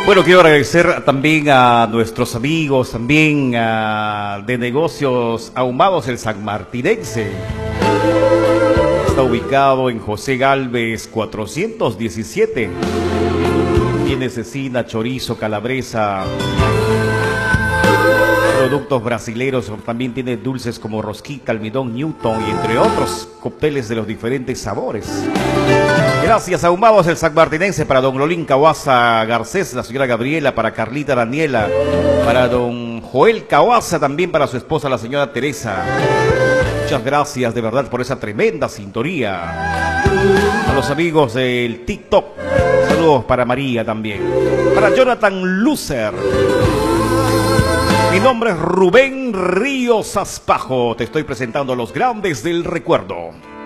Bueno, quiero agradecer también a nuestros amigos también de negocios ahumados, el sanmartinense. Está ubicado en José Gálvez 417. Tiene cecina, chorizo, calabresa, productos brasileros, también tiene dulces como rosquita, almidón, Newton y entre otros cócteles de los diferentes sabores. Gracias a Ahumados el sanmartinense, para don Lolín Cahuaza Garcés, la señora Gabriela, para Carlita Daniela, para don Joel Cahuaza, también para su esposa la señora Teresa. Muchas gracias de verdad por esa tremenda sintonía. A los amigos del TikTok, saludos para María también. Para Jonathan Lucer. Mi nombre es Rubén Ríos Aspajo. Te estoy presentando a los grandes del recuerdo.